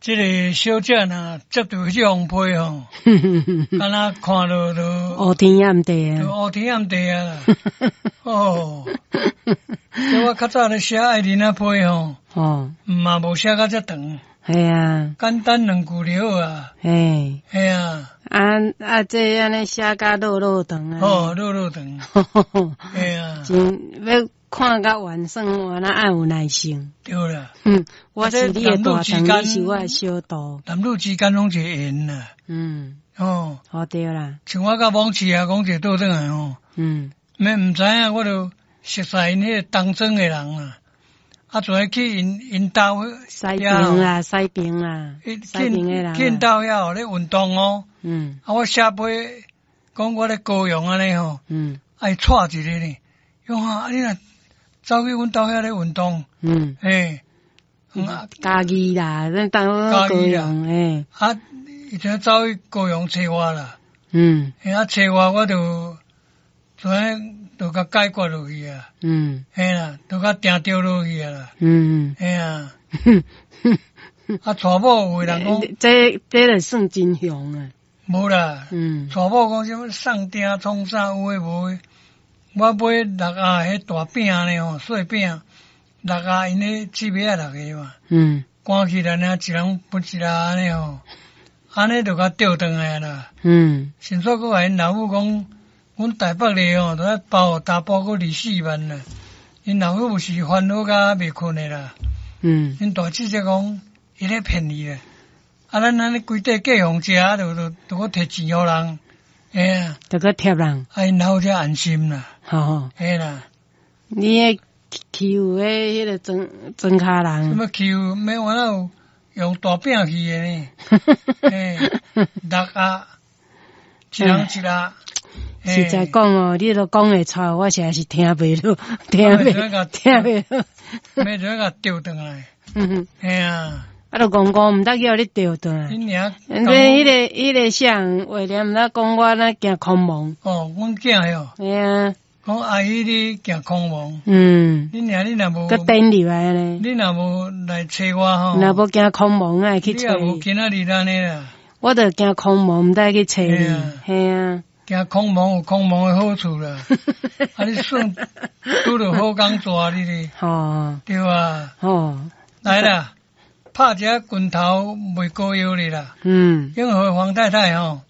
这个小姐呢，接到这红批吼，敢若看到都乌天暗地啊， 乌天暗地啊啦。哦，所以我较早咧写爱人啊批吼， 哦， 嘛无写到遮长， 系啊， 简单两句就好啊。 嘿， 系啊， 这安尼写甲落落长啊， 哦，落长，系啊， 真要看甲完算，我那爱有耐心。 对啦。 我是你的大肠，你是我的小肚。 男女之间拢一个缘啦。哦， 好对啦。 像我甲往事啊，讲一个倒转来吼。免毋知影，我就熟悉因迄个当庄的人啦。昨日去因兜西边啦，西边啦，西边的人。 去因兜遐咧运动哦。我写批讲我咧高雄安尼吼。爱带一个呢，用啊，你若走去阮兜遐咧运动。嘿。 家己啦，咱当高雄诶。 伊就走去高雄找我啦。找我就昨天就甲解决落去啊。嘿啦，就甲定着落去啊啦。嘿啊。娶某有个人讲， 这就算真凶啊。 无啦。娶某讲什么送订创啥有诶无诶，我买六下迄大饼呢吼，细饼。六下因咧姊妹啊六个嘛，赶起来呢，一人分一下安尼吼，安尼就甲钓转来啦。先说个因老母讲，阮台北咧吼，都要包大包个24万啦。因老母有时烦恼甲未困诶啦。因大姐姐讲，伊咧骗你啦。咱安尼规块计互食，就搁摕钱互人，嘿啊， 就搁贴人， 因老才安心啦。 吼， 嘿啦， 你欺负迄个装卡人， 什么欺负？免我那有用大饼去的呢。六下，一人一下。 实在讲哦，你都讲会出，我实在是听袂落，听袂落。 没就甲钓转来。嘿啊。 都讲毋得叫你钓转来。迄个像话念毋得讲我那行空蒙。 哦，阮囝哟。 嘿啊。 讲阿姨你行空蒙。你若无， 佮等入来咧。 你若无来找我吼。 若无行空蒙爱去找。 你也无今仔日安尼啦。 我着行空蒙，毋得去找你。嘿啊。 行空蒙有空蒙的好处啦。你算拄着好工抓你咧。对啊。来啦，拍一下拳头袂高腰哩啦。因为黄太太吼。